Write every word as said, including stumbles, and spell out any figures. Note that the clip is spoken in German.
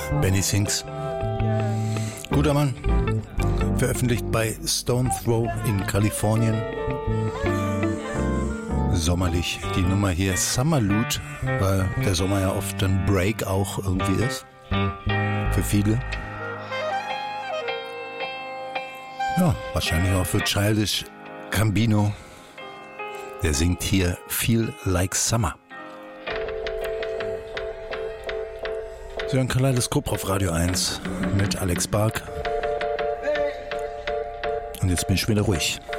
Benny Sings. Guter Mann. Veröffentlicht bei Stone Throw in Kalifornien. Sommerlich die Nummer hier Summerloot, weil der Sommer ja oft ein Break auch irgendwie ist. Für viele. Ja, wahrscheinlich auch für Childish Gambino. Der singt hier Feel Like Summer. Sie hören Kaleidoskop auf Radio eins mit Alex Bark. Und jetzt bin ich wieder ruhig.